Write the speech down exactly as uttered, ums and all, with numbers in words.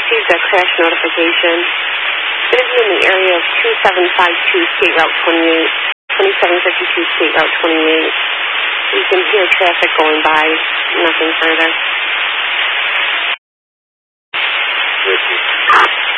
received a crash notification. Going to be in the area of two seven five two State Route twenty-eight, twenty-seven fifty-two State Route twenty-eight. You can hear traffic going by, nothing further.